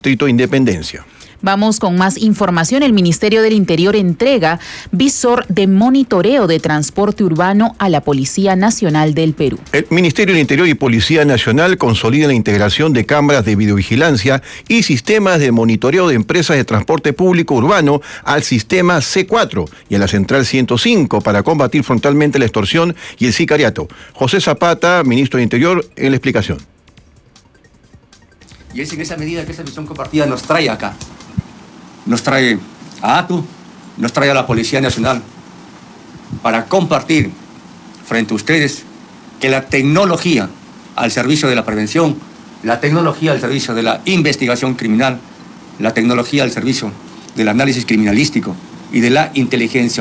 Distrito Independencia. Vamos con más información. El Ministerio del Interior entrega visor de monitoreo de transporte urbano a la Policía Nacional del Perú. El Ministerio del Interior y Policía Nacional consolidan la integración de cámaras de videovigilancia y sistemas de monitoreo de empresas de transporte público urbano al sistema C4 y a la central 105 para combatir frontalmente la extorsión y el sicariato. José Zapata, ministro del Interior, en la explicación. Y es en esa medida que esa visión compartida nos trae acá. Nos trae a ATU, nos trae a la Policía Nacional para compartir frente a ustedes que la tecnología al servicio de la prevención, la tecnología al servicio de la investigación criminal, la tecnología al servicio del análisis criminalístico y de la inteligencia